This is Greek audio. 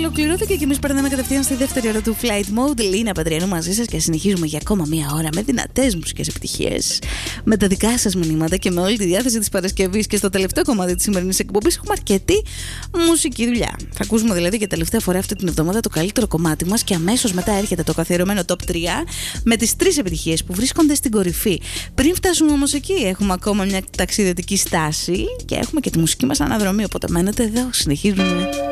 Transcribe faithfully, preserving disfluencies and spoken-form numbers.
ολοκληρώθηκε και εμείς περνάμε κατευθείαν στη δεύτερη ώρα του Flight Mode. Λίνα Παντριανού μαζί σας και συνεχίζουμε για ακόμα μία ώρα με δυνατές μουσικές επιτυχίες, με τα δικά σας μηνύματα και με όλη τη διάθεση της Παρασκευής. Και στο τελευταίο κομμάτι της σημερινής εκπομπής έχουμε αρκετή μουσική δουλειά. Θα ακούσουμε δηλαδή για τελευταία φορά αυτή την εβδομάδα το καλύτερο κομμάτι μας και αμέσως μετά έρχεται το καθιερωμένο Top τρία με τις τρεις επιτυχίες που βρίσκονται στην κορυφή. Πριν φτάσουμε όμως εκεί, έχουμε ακόμα μια ταξιδιωτική στάση και έχουμε και τη μουσική μας αναδρομή. Οπότε μένετε εδώ, συνεχίζουμε.